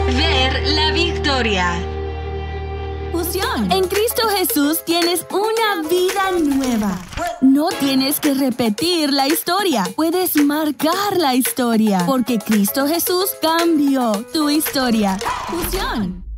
Ver la victoria. Fusión. En Cristo Jesús tienes una vida nueva. No tienes que repetir la historia. Puedes marcar la historia. Porque Cristo Jesús cambió tu historia. Fusión.